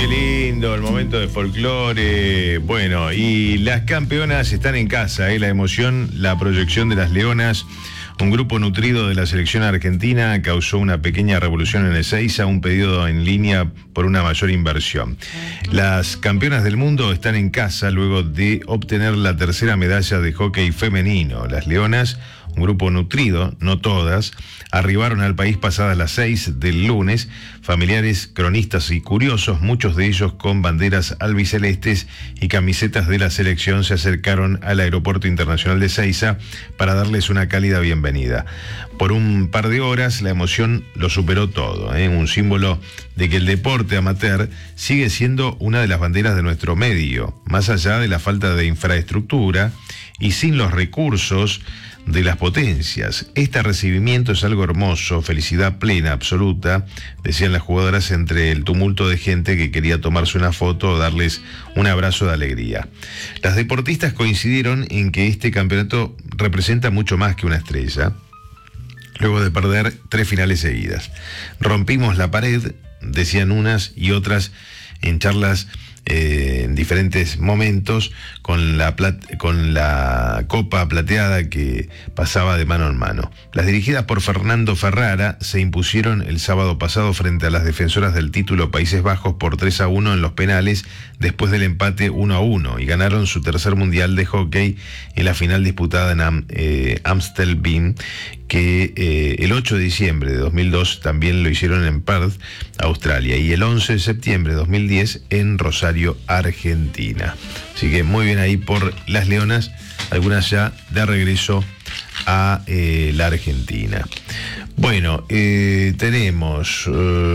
qué lindo, el momento de folclore. Bueno, y las campeonas están en casa, la emoción, la proyección de las leonas. Un grupo nutrido de la selección argentina causó una pequeña revolución en Ezeiza, un pedido en línea por una mayor inversión. Las campeonas del mundo están en casa luego de obtener la tercera medalla de hockey femenino. Las leonas, un grupo nutrido, no todas, arribaron al país pasadas las 6 del lunes. Familiares, cronistas y curiosos, muchos de ellos con banderas albicelestes y camisetas de la selección, se acercaron al Aeropuerto Internacional de Ezeiza para darles una cálida bienvenida. Por un par de horas la emoción lo superó todo, un símbolo de que el deporte amateur sigue siendo una de las banderas de nuestro medio, más allá de la falta de infraestructura y sin los recursos de las potencias. Este recibimiento es algo hermoso, felicidad plena, absoluta, decían las jugadoras entre el tumulto de gente que quería tomarse una foto o darles un abrazo de alegría. Las deportistas coincidieron en que este campeonato representa mucho más que una estrella, luego de perder 3 finales seguidas. Rompimos la pared, decían unas y otras en charlas en diferentes momentos, con la copa plateada que pasaba de mano en mano. Las dirigidas por Fernando Ferrara se impusieron el sábado pasado frente a las defensoras del título Países Bajos por 3-1 en los penales, después del empate 1-1, y ganaron su tercer mundial de hockey en la final disputada en Amstelveen, que el 8 de diciembre de 2002 también lo hicieron en Perth, Australia, y el 11 de septiembre de 2010 en Rosario, Argentina. Así que muy bien ahí por las leonas, algunas ya de regreso a la Argentina. Bueno, tenemos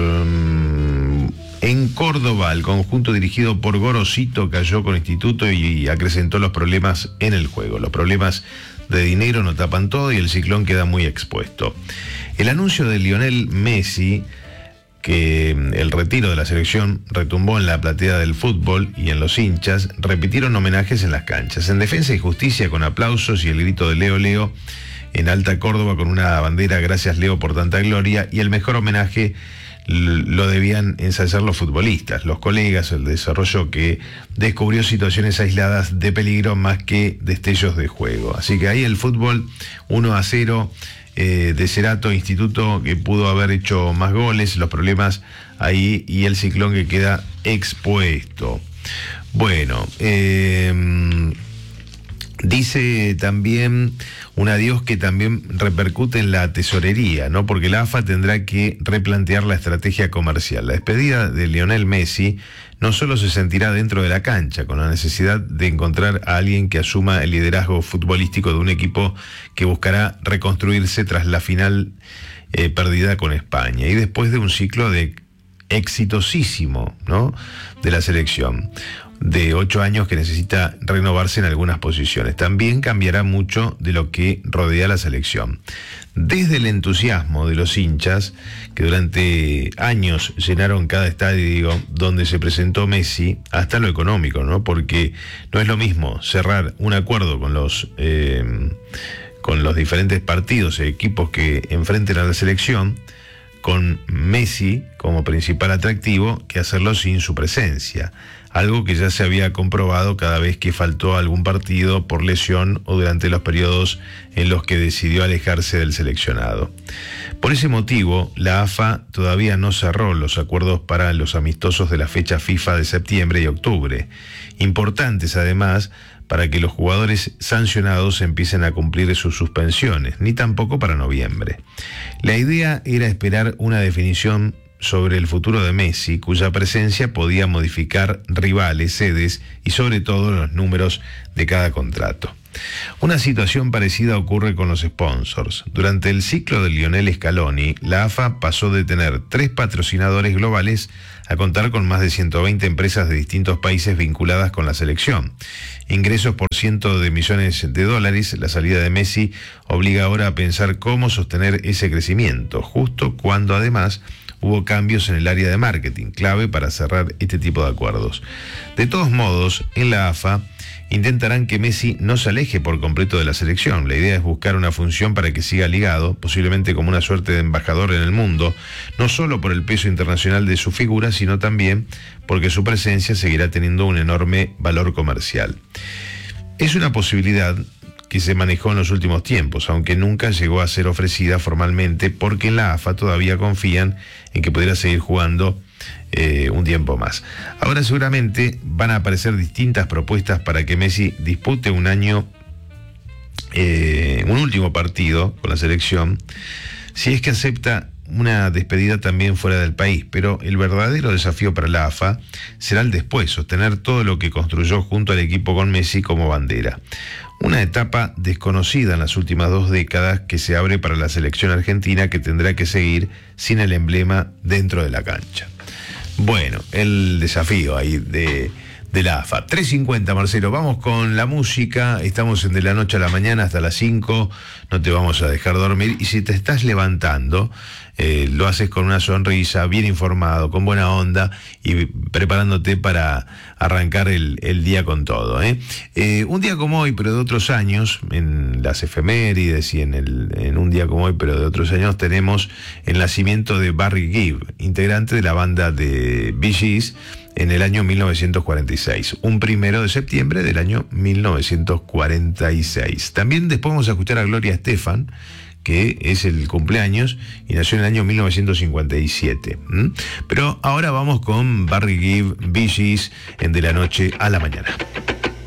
en Córdoba, el conjunto dirigido por Gorosito cayó con Instituto y acrecentó los problemas en el juego. Los problemas de dinero no tapan todo y el ciclón queda muy expuesto. El anuncio de Lionel Messi, que el retiro de la selección retumbó en la platea del fútbol y en los hinchas, repitieron homenajes en las canchas. En Defensa y Justicia, con aplausos y el grito de Leo, Leo, en Alta Córdoba con una bandera, gracias Leo por tanta gloria, y el mejor homenaje lo debían ensayar los futbolistas, los colegas, el desarrollo que descubrió situaciones aisladas de peligro más que destellos de juego. Así que ahí el fútbol 1-0 de Cerato, Instituto que pudo haber hecho más goles, los problemas ahí y el ciclón que queda expuesto. Bueno, dice también un adiós que también repercute en la tesorería, ¿no? Porque la AFA tendrá que replantear la estrategia comercial. La despedida de Lionel Messi no solo se sentirá dentro de la cancha, con la necesidad de encontrar a alguien que asuma el liderazgo futbolístico de un equipo que buscará reconstruirse tras la final perdida con España y después de un ciclo de exitosísimo, ¿no?, de la selección, de 8 años que necesita renovarse en algunas posiciones. También cambiará mucho de lo que rodea a la selección. Desde el entusiasmo de los hinchas, que durante años llenaron cada estadio donde se presentó Messi, hasta lo económico, ¿no? Porque no es lo mismo cerrar un acuerdo con los diferentes partidos e equipos que enfrenten a la selección, con Messi como principal atractivo, que hacerlo sin su presencia. Algo que ya se había comprobado cada vez que faltó algún partido por lesión o durante los periodos en los que decidió alejarse del seleccionado. Por ese motivo, la AFA todavía no cerró los acuerdos para los amistosos de la fecha FIFA de septiembre y octubre, importantes además para que los jugadores sancionados empiecen a cumplir sus suspensiones, ni tampoco para noviembre. La idea era esperar una definición sobre el futuro de Messi, cuya presencia podía modificar rivales, sedes y sobre todo los números de cada contrato. Una situación parecida ocurre con los sponsors. Durante el ciclo de Lionel Scaloni, la AFA pasó de tener 3 patrocinadores globales a contar con más de 120 empresas de distintos países vinculadas con la selección. Ingresos por cientos de millones de dólares, la salida de Messi obliga ahora a pensar cómo sostener ese crecimiento, justo cuando además hubo cambios en el área de marketing, clave para cerrar este tipo de acuerdos. De todos modos, en la AFA intentarán que Messi no se aleje por completo de la selección. La idea es buscar una función para que siga ligado, posiblemente como una suerte de embajador en el mundo, no solo por el peso internacional de su figura, sino también porque su presencia seguirá teniendo un enorme valor comercial. Es una posibilidad que se manejó en los últimos tiempos, aunque nunca llegó a ser ofrecida formalmente, porque en la AFA todavía confían en que pudiera seguir jugando un tiempo más. Ahora seguramente van a aparecer distintas propuestas para que Messi dispute un último partido con la selección, si es que acepta una despedida también fuera del país, pero el verdadero desafío para la AFA será el después, sostener todo lo que construyó junto al equipo con Messi como bandera. Una etapa desconocida en las últimas 2 décadas que se abre para la selección argentina, que tendrá que seguir sin el emblema dentro de la cancha. Bueno, el desafío ahí de la AFA. 3:50, Marcelo, vamos con la música. Estamos en De la Noche a la Mañana hasta las 5. No te vamos a dejar dormir. Y si te estás levantando, lo haces con una sonrisa, bien informado, con buena onda y preparándote para arrancar el día con todo. Un día como hoy, pero de otros años, en las efemérides y en un día como hoy, pero de otros años, tenemos el nacimiento de Barry Gibb, integrante de la banda de Bee Gees, en el año 1946, un 1 de septiembre del año 1946. También después vamos a escuchar a Gloria Estefan, que es el cumpleaños y nació en el año 1957. Pero ahora vamos con Barry Gibb, Bee Gees, en De la Noche a la Mañana.